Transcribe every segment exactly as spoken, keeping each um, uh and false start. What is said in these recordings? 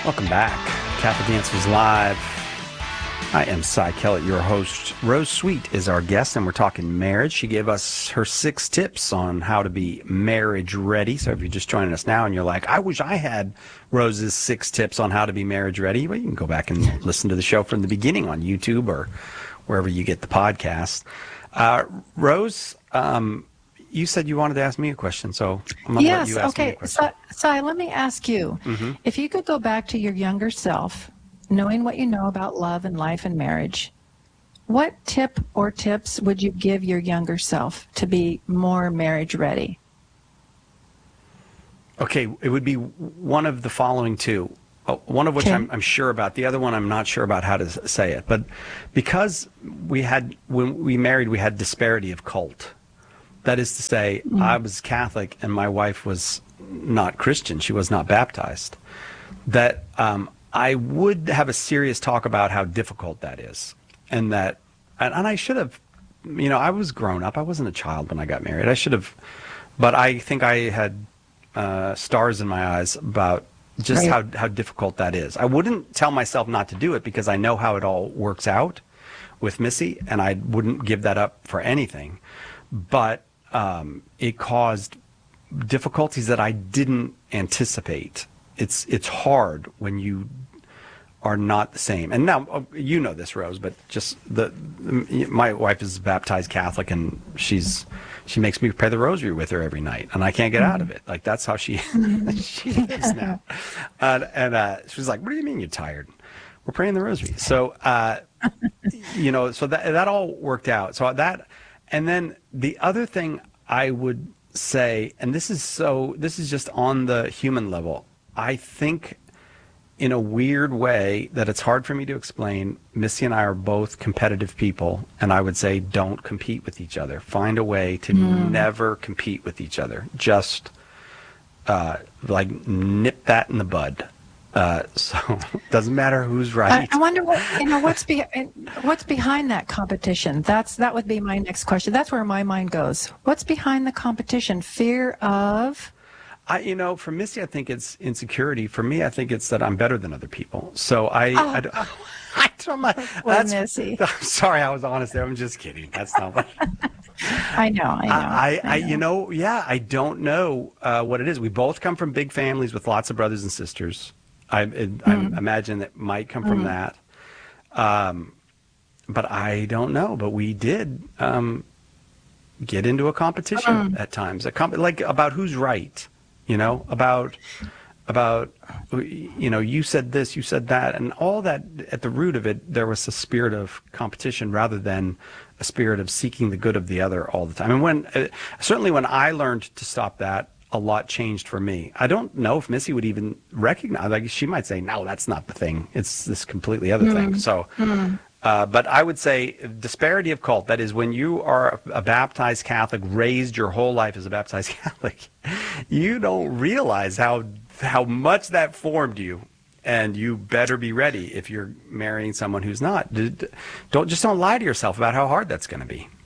Welcome back. Catholic Answers Live. I am Cy Kellett, your host. Rose Sweet is our guest, and we're talking marriage. She gave us her six tips on how to be marriage ready. So if you're just joining us now and you're like, I wish I had Rose's six tips on how to be marriage ready, well, you can go back and listen to the show from the beginning on YouTube or wherever you get the podcast. Uh, Rose, um, you said you wanted to ask me a question, so I'm going to yes, let you ask okay. me a question. So, so let me ask you, Mm-hmm. if you could go back to your younger self, knowing what you know about love and life and marriage, what tip or tips would you give your younger self to be more marriage ready? Okay, it would be one of the following two. Oh, one of which Okay. I'm, I'm sure about. The other one I'm not sure about how to s- say it. But because we had, when we married, we had disparity of cult. That is to say, Mm. I was Catholic and my wife was not Christian. She was not baptized. That um, I would have a serious talk about how difficult that is. And that, and, and I should have, you know, I was grown up. I wasn't a child when I got married. I should have, but I think I had uh, stars in my eyes about just Right. how, how difficult that is. I wouldn't tell myself not to do it because I know how it all works out with Missy, and I wouldn't give that up for anything. But um, it caused difficulties that I didn't anticipate. It's it's hard when you are not the same. And now uh, you know this, Rose, but just the, the my wife is baptized Catholic, and she's she makes me pray the rosary with her every night, and I can't get out of it. Like that's how she she lives now. Uh, and uh, she's like, "What do you mean you're tired? We're praying the rosary." So uh, you know, so that that all worked out. So that, and then the other thing I would say, and this is so this is just on the human level. I think in a weird way that it's hard for me to explain, Missy and I are both competitive people, and I would say don't compete with each other. Find a way to Mm. never compete with each other. Just uh, like nip that in the bud. Uh, so it doesn't matter who's I, right. I wonder what you know. What's be, what's behind that competition? That's that would be my next question. That's where my mind goes. What's behind the competition? Fear of? I, you know, for Missy, I think it's insecurity. For me, I think it's that I'm better than other people. So I, Oh. I, don't- I don't mind. Poor That's, Missy. I'm sorry, I was honest there. I'm just kidding. That's not what. I know. I know. I, I, you know, yeah, I don't know uh, what it is. We both come from big families with lots of brothers and sisters. I, it, I imagine that might come from that. Um, but I don't know. But we did um, get into a competition at times, a comp- like about who's right. You know, about about you know, you said this, you said that, and all that. At the root of it, there was a spirit of competition rather than a spirit of seeking the good of the other all the time. And when uh, certainly when I learned to stop that, a lot changed for me. I don't know if Missy would even recognize. Like she might say, "No, that's not the thing. It's this completely other thing." So. Uh, but I would say disparity of cult, that is when you are a baptized Catholic, raised your whole life as a baptized Catholic, you don't realize how how much that formed you. And you better be ready if you're marrying someone who's not. D- d- Don't just don't lie to yourself about how hard that's going to be.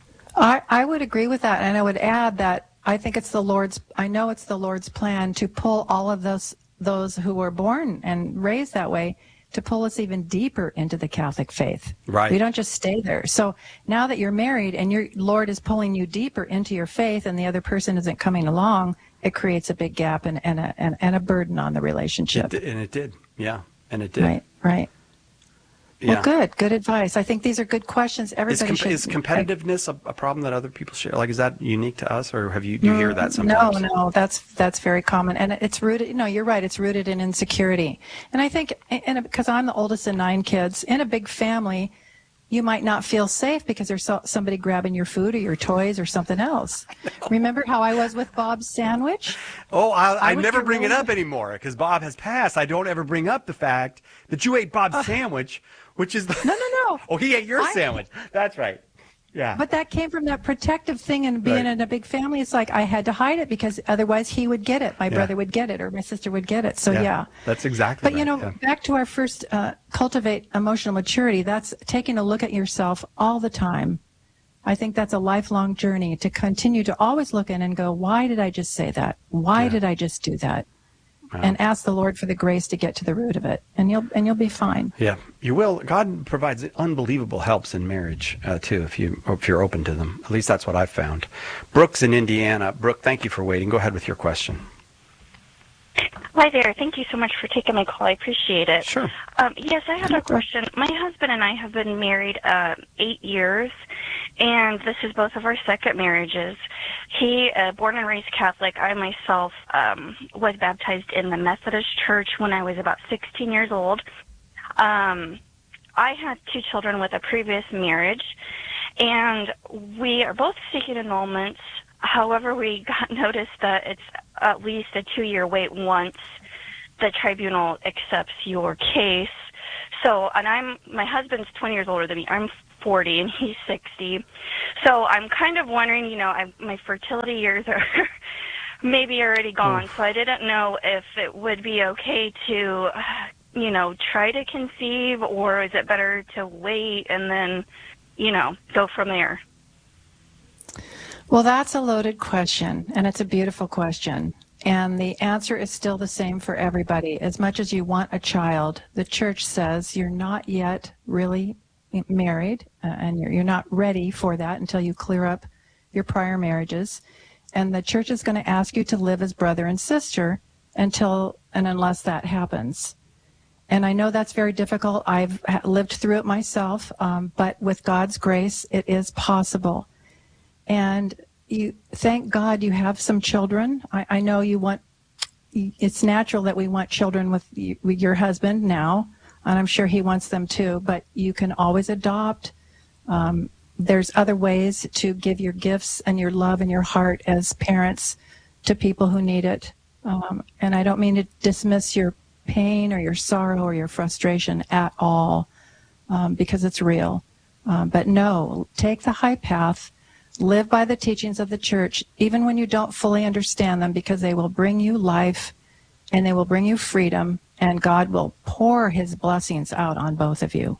I, I would agree with that, and I would add that I think it's the Lord's. I know it's the Lord's plan to pull all of those those who were born and raised that way, to pull us even deeper into the Catholic faith. Right. We don't just stay there. So now that you're married and your Lord is pulling you deeper into your faith, and the other person isn't coming along, it creates a big gap and, and a and, and a burden on the relationship. It, and it did, yeah, and it did. Right. Right. Yeah. Well, good, good advice. I think these are good questions. Is, Everybody com- should. is competitiveness a, a problem that other people share? Like, is that unique to us, or have you do you hear that sometimes? No, no, that's that's very common, and it's rooted. No, you're right. It's rooted in insecurity, and I think, and because I'm the oldest of nine kids in a big family, you might not feel safe because there's so, somebody grabbing your food or your toys or something else. Remember how I was with Bob's sandwich? Oh, I, I, I would never get bring it really- up anymore because Bob has passed. I don't ever bring up the fact that you ate Bob's sandwich, which is the No, no, no. Oh, he ate your I- sandwich. That's right. Yeah. But that came from that protective thing, and being Right. in a big family, it's like I had to hide it because otherwise he would get it. My Yeah. brother would get it, or my sister would get it. So yeah. That's exactly But right. you know, yeah. back to our first, uh, cultivate emotional maturity. That's taking a look at yourself all the time. I think that's a lifelong journey to continue to always look in and go, why did I just say that? Why Yeah. did I just do that? Wow. and ask the Lord for the grace to get to the root of it, and you'll and you'll be fine. Yeah, you will. God provides unbelievable helps in marriage uh, too, if you if you're open to them. At least that's what I've found. Brooke's in Indiana. Brooke, thank you for waiting. Go ahead with your question. Hi there. Thank you so much for taking my call. I appreciate it. Sure. Um, yes, I had a question. My husband and I have been married uh, eight years, and this is both of our second marriages. He, uh, born and raised Catholic. I myself um, was baptized in the Methodist Church when I was about sixteen years old. Um, I had two children with a previous marriage, and we are both seeking annulments. However, we got notice that it's at least a two-year wait once the tribunal accepts your case. So, and I'm, my husband's twenty years older than me. I'm forty and he's sixty. So I'm kind of wondering, you know, I, my fertility years are maybe already gone. Oof. So I didn't know if it would be okay to, you know, try to conceive, or is it better to wait and then, you know, go from there? Well, that's a loaded question, and it's a beautiful question. And the answer is still the same for everybody. As much as you want a child, the church says you're not yet really married, uh, and you're, you're not ready for that until you clear up your prior marriages. And the church is going to ask you to live as brother and sister until and unless that happens. And I know that's very difficult. I've lived through it myself, um, but with God's grace, it is possible. And you, thank God you have some children. I, I know you want, it's natural that we want children with, you, with your husband now, and I'm sure he wants them too, but you can always adopt. Um, there's other ways to give your gifts and your love and your heart as parents to people who need it. Um, and I don't mean to dismiss your pain or your sorrow or your frustration at all, um, because it's real. Um, but no, take the high path. Live by the teachings of the church, even when you don't fully understand them, because they will bring you life and they will bring you freedom, and God will pour his blessings out on both of you.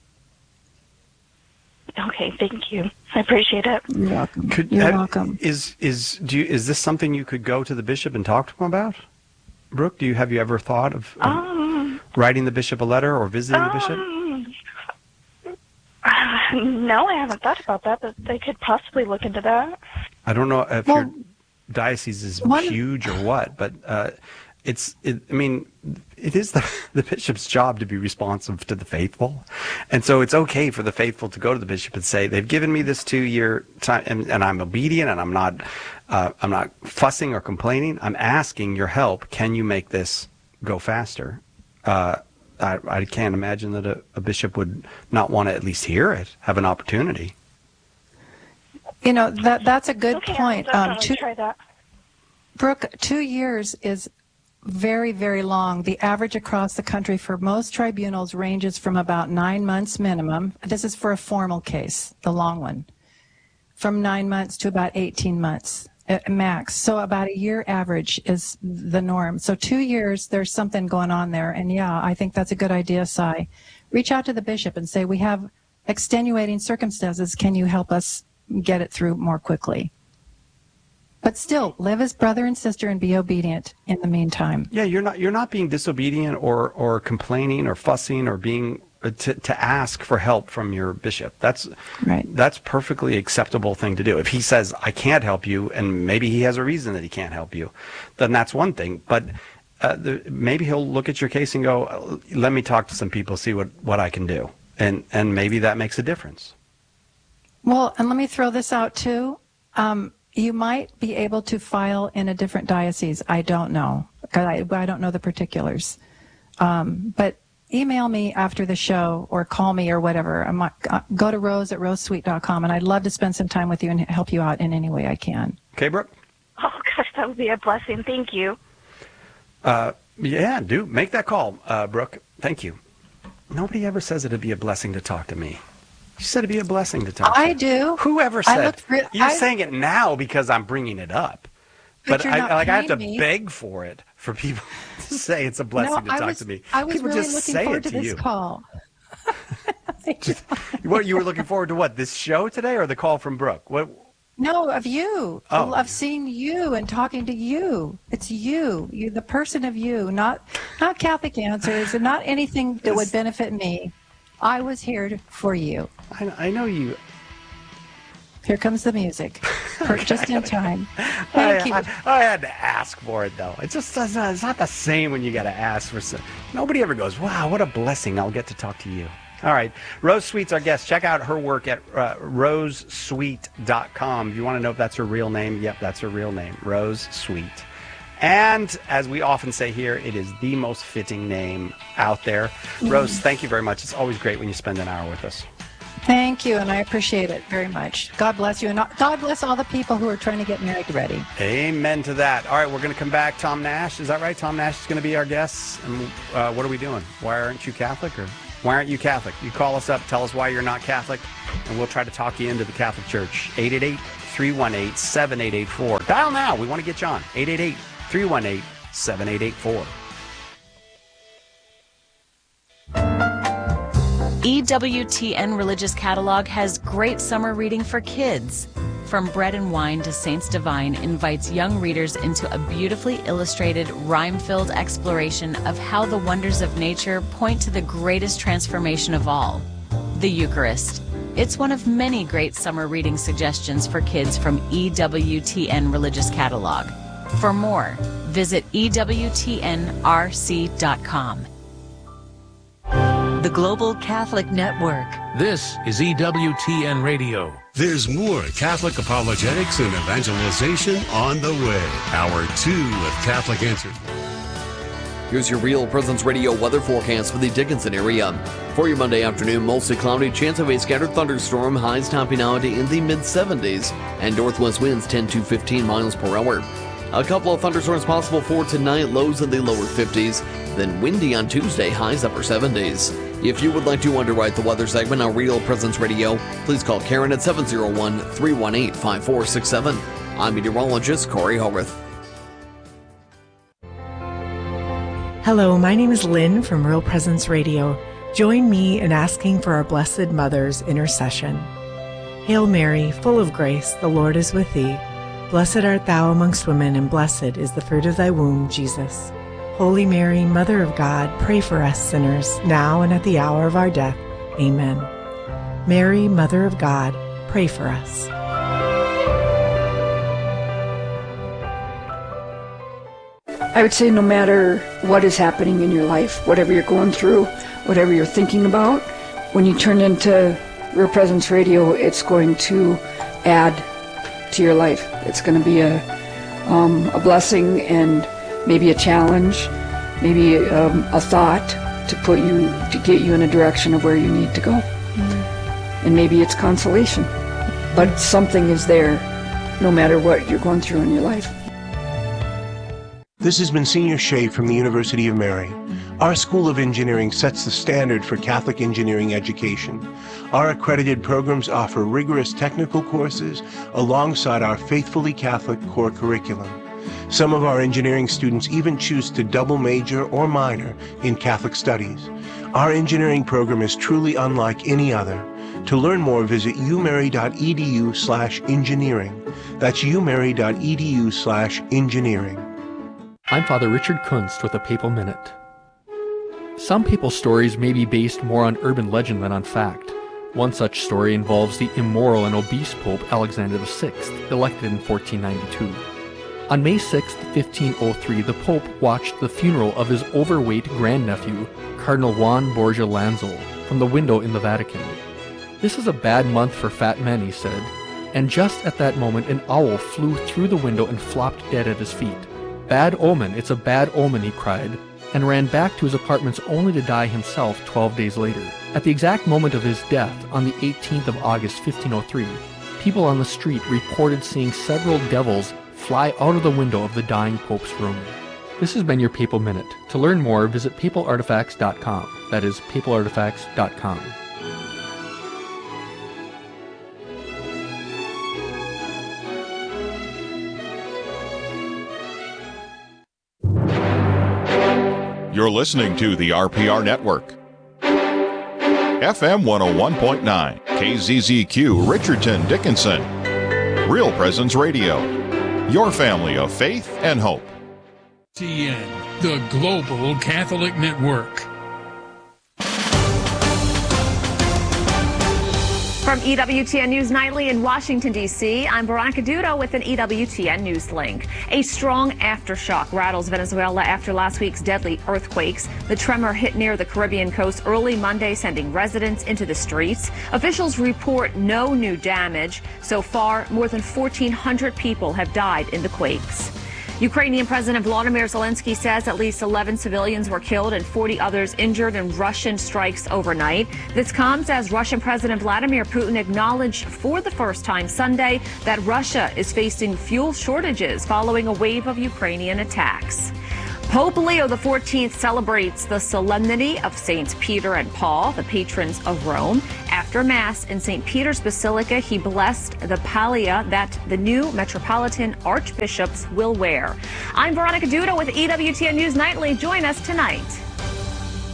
Okay, thank you. I appreciate it. You're welcome. Could, You're have, welcome. Is is do you, is this something you could go to the bishop and talk to him about? Brooke, do you have you ever thought of, of um, writing the bishop a letter or visiting um, the bishop? Uh, no, I haven't thought about that, but they could possibly look into that. I don't know if well, your diocese is one, huge or what, but uh, it's, it, I mean, it is the, the bishop's job to be responsive to the faithful. And so it's okay for the faithful to go to the bishop and say, they've given me this two-year time, and, and I'm obedient, and I'm not, uh, I'm not fussing or complaining. I'm asking your help. Can you make this go faster? Uh, I, I can't imagine that a, a bishop would not want to at least hear it, have an opportunity. You know, that that's a good okay, point. I'll Um, two, try that. Brooke, two years is very, very long. The average across the country for most tribunals ranges from about nine months minimum. This is for a formal case, the long one, from nine months to about eighteen months. Max. So about a year average is the norm. So two years, there's something going on there. And yeah, I think that's a good idea, Cy. Reach out to the bishop and say, we have extenuating circumstances. Can you help us get it through more quickly? But still, live as brother and sister and be obedient in the meantime. Yeah, you're not you're not being disobedient or, or complaining or fussing or being To, to ask for help from your bishop. That's right. That's perfectly acceptable thing to do. If he says, I can't help you, and maybe he has a reason that he can't help you, then that's one thing. But uh, the, maybe he'll look at your case and go, let me talk to some people, see what, what I can do. And, and maybe that makes a difference. Well, and let me throw this out too. Um, you might be able to file in a different diocese. I don't know, because I, I don't know the particulars. Um, but email me after the show or call me or whatever. I'm, uh, go to rose at rosesweet dot com, and I'd love to spend some time with you and help you out in any way I can. Okay, Brooke? Oh, gosh, that would be a blessing. Thank you. Uh, yeah, do. Make that call, uh, Brooke. Thank you. Nobody ever says it'd be a blessing to talk to me. You said it'd be a blessing to talk to I you. do. Whoever said? Re- You're I, saying it now because I'm bringing it up. But, But you're I, not like I have to me. beg for it for people to say it's a blessing no, to I talk was, to me. I was people really just looking say forward it to to this you. call. What, you were looking forward to what? This show today or the call from Brooke? What? No, of you. Oh. Of seeing you and talking to you. It's you. You, the person of you, not not Catholic Answers and not anything that would benefit me. I was here for you. I, I know you. Here comes the music, okay. Just in time. Thank I, you. I, I had to ask for it, though. It just does not, it's not the same when you got to ask for some. Nobody ever goes, wow, what a blessing. I'll get to talk to you. All right. Rose Sweet's our guest. Check out her work at uh, rose sweet dot com. If you want to know if that's her real name, yep, that's her real name, Rose Sweet. And as we often say here, it is the most fitting name out there. Mm. Rose, thank you very much. It's always great when you spend an hour with us. Thank you, and I appreciate it very much. God bless you, and God bless all the people who are trying to get married ready. Amen to that. All right, we're going to come back. Tom Nash, is that right? Tom Nash is going to be our guest. And uh, what are we doing? Why aren't you Catholic? Or why aren't you Catholic? You call us up, tell us why you're not Catholic, and we'll try to talk you into the Catholic Church. eight eight eight, three one eight, seven eight eight four. Dial now. We want to get you on. eight eight eight, three one eight, seven eight eight four. E W T N Religious Catalog has great summer reading for kids. From Bread and Wine to Saints Divine invites young readers into a beautifully illustrated, rhyme-filled exploration of how the wonders of nature point to the greatest transformation of all, the Eucharist. It's one of many great summer reading suggestions for kids from E W T N Religious Catalog. For more, visit E W T N R C dot com. The Global Catholic Network. This is E W T N Radio. There's more Catholic apologetics and evangelization on the way. Hour two of Catholic Answers. Here's your Real Presence Radio weather forecast for the Dickinson area. For your Monday afternoon, mostly cloudy, chance of a scattered thunderstorm, highs topping out in the mid seventies, and northwest winds ten to fifteen miles per hour. A couple of thunderstorms possible for tonight, lows in the lower fifties, then windy on Tuesday, highs upper seventies. If you would like to underwrite the weather segment on Real Presence Radio, please call Karen at seven oh one, three one eight, five four six seven. I'm meteorologist Corey Howarth. Hello, my name is Lynn from Real Presence Radio. Join me in asking for our Blessed Mother's intercession. Hail Mary, full of grace, the Lord is with thee. Blessed art thou amongst women, and blessed is the fruit of thy womb, Jesus. Holy Mary, Mother of God, pray for us sinners, now and at the hour of our death. Amen. Mary, Mother of God, pray for us. I would say no matter what is happening in your life, whatever you're going through, whatever you're thinking about, when you turn into Real Presence Radio, it's going to add to your life. It's going to be a, um, a blessing and maybe a challenge, maybe um, a thought to put you, to get you in a direction of where you need to go. Mm-hmm. And maybe it's consolation, but something is there no matter what you're going through in your life. This has been Senior Shea from the University of Mary. Our School of Engineering sets the standard for Catholic engineering education. Our accredited programs offer rigorous technical courses alongside our faithfully Catholic core curriculum. Some of our engineering students even choose to double major or minor in Catholic studies. Our engineering program is truly unlike any other. To learn more, visit umary.edu slash engineering. That's umary.edu slash engineering. I'm Father Richard Kunst with a Papal Minute. Some people's stories may be based more on urban legend than on fact. One such story involves the immoral and obese Pope Alexander the Sixth, elected in fourteen ninety-two. On May sixth, fifteen oh three, the Pope watched the funeral of his overweight grandnephew, Cardinal Juan Borgia Lanzel, from the window in the Vatican. "This is a bad month for fat men," he said, and just at that moment an owl flew through the window and flopped dead at his feet. "Bad omen, it's a bad omen," he cried, and ran back to his apartments only to die himself twelve days later. At the exact moment of his death, on the eighteenth of August, fifteen oh three, people on the street reported seeing several devils fly out of the window of the dying Pope's room. This has been your Papal Minute. To learn more, visit papal artifacts dot com. That is papal artifacts dot com. You're listening to the R P R Network. F M one oh one point nine, K Z Z Q, Richardson, Dickinson. Real Presence Radio, your family of faith and hope. T N, the Global Catholic Network. From E W T N News Nightly in Washington, D C, I'm Veronica Dudo with an E W T N News link. A strong aftershock rattles Venezuela after last week's deadly earthquakes. The tremor hit near the Caribbean coast early Monday, sending residents into the streets. Officials report no new damage. So far, more than fourteen hundred people have died in the quakes. Ukrainian President Volodymyr Zelensky says at least eleven civilians were killed and forty others injured in Russian strikes overnight. This comes as Russian President Vladimir Putin acknowledged for the first time Sunday that Russia is facing fuel shortages following a wave of Ukrainian attacks. Pope Leo the fourteenth celebrates the solemnity of Saints Peter and Paul, the patrons of Rome. After Mass in Saint Peter's Basilica, he blessed the pallia that the new metropolitan archbishops will wear. I'm Veronica Dudo with E W T N News Nightly. Join us tonight.